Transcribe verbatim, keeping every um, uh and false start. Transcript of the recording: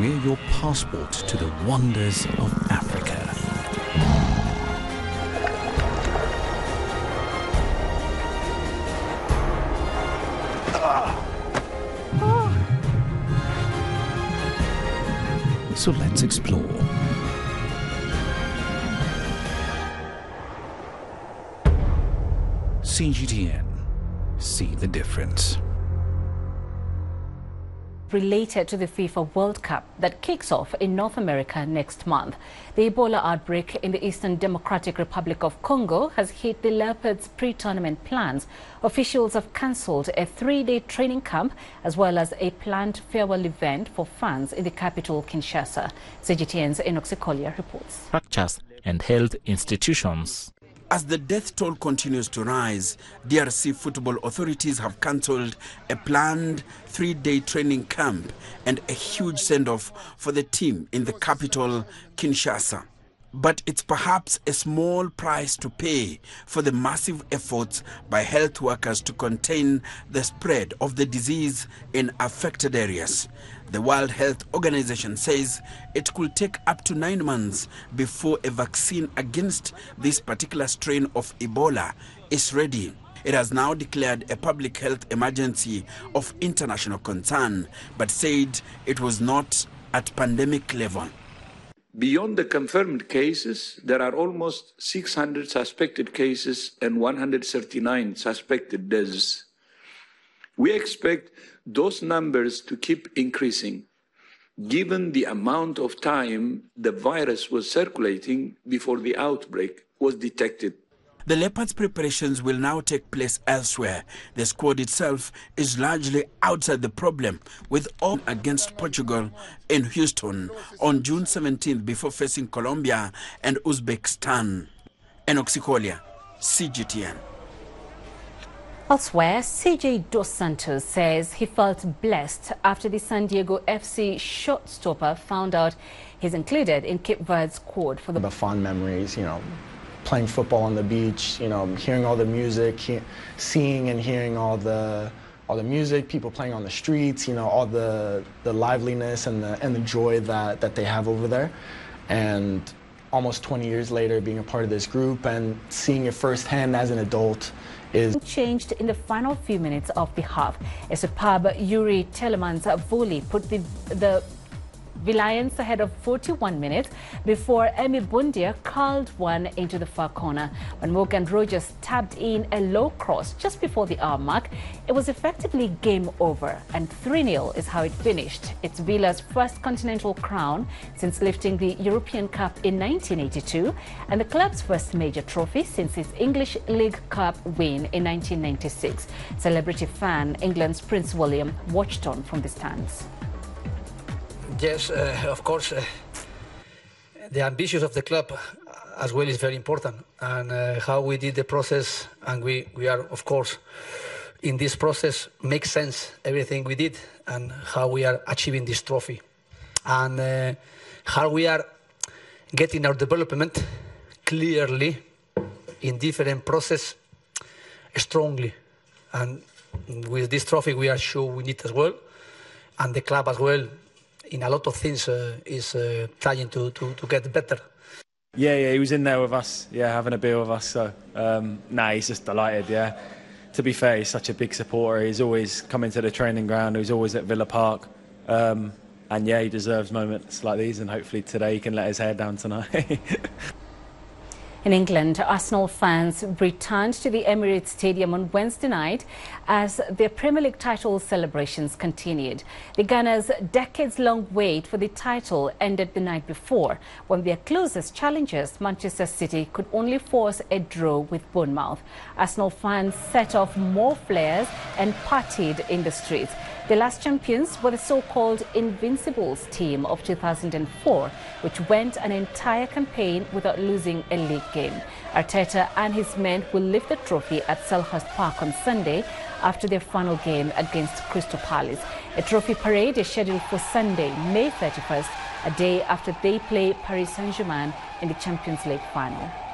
We're your passport to the wonders of Africa. So let's explore. C G T N. See the difference. Related to the FIFA World Cup that kicks off in North America next month. The Ebola outbreak in the Eastern Democratic Republic of Congo has hit the Leopards' pre-tournament plans. Officials have cancelled a three-day training camp as well as a planned farewell event for fans in the capital, Kinshasa. C G T N's Enoch Sekolia reports. Structures and health institutions. As the death toll continues to rise, D R C football authorities have cancelled a planned three-day training camp and a huge send-off for the team in the capital, Kinshasa. But it's perhaps a small price to pay for the massive efforts by health workers to contain the spread of the disease in affected areas. The World Health Organization says it could take up to nine months before a vaccine against this particular strain of Ebola is ready. It has now declared a public health emergency of international concern, but said it was not at pandemic level. Beyond the confirmed cases, there are almost six hundred suspected cases and one hundred thirty-nine suspected deaths. We expect those numbers to keep increasing, given the amount of time the virus was circulating before the outbreak was detected. The Leopards' preparations will now take place elsewhere. The squad itself is largely outside the problem, with all against Portugal in Houston on June seventeenth before facing Colombia and Uzbekistan. Enoch Sekolia, C G T N. Elsewhere, C J Dos Santos says he felt blessed after the San Diego F C shortstopper found out he's included in Cape Verde's squad for the... The fond memories, you know, playing football on the beach, you know, hearing all the music, he seeing and hearing all the all the music, people playing on the streets, you know, all the the liveliness and the and the joy that that they have over there. And almost twenty years later, being a part of this group and seeing it firsthand as an adult is changed in the final few minutes of the half. A superb Yuri Telemans volley put the the Lions ahead of forty-one minutes before Emi Bundia curled one into the far corner. When Morgan Rogers tapped in a low cross just before the hour mark, it was effectively game over, and three nil is how it finished. It's Villa's first continental crown since lifting the European Cup in nineteen eighty-two, and the club's first major trophy since its English League Cup win in nineteen ninety-six. Celebrity fan England's Prince William watched on from the stands. Yes, uh, of course, uh, the ambitions of the club as well is very important, and uh, how we did the process, and we, we are, of course, in this process, makes sense, everything we did, and how we are achieving this trophy, and uh, how we are getting our development clearly in different process strongly, and with this trophy we are sure we need as well, and the club as well, in a lot of things, uh, is uh, trying to, to, to get better. Yeah, yeah, he was in there with us, yeah, having a beer with us, so, um, nah, he's just delighted, yeah. To be fair, he's such a big supporter, he's always coming to the training ground, he's always at Villa Park, um, and yeah, he deserves moments like these, and hopefully today he can let his hair down tonight. In England, Arsenal fans returned to the Emirates Stadium on Wednesday night as their Premier League title celebrations continued. The Gunners' decades-long wait for the title ended the night before, when their closest challengers, Manchester City, could only force a draw with Bournemouth. Arsenal fans set off more flares and partied in the streets. The last champions were the so-called Invincibles team of two thousand four, which went an entire campaign without losing a league game. Arteta and his men will lift the trophy at Selhurst Park on Sunday after their final game against Crystal Palace. A trophy parade is scheduled for Sunday, May thirty-first, a day after they play Paris Saint-Germain in the Champions League final.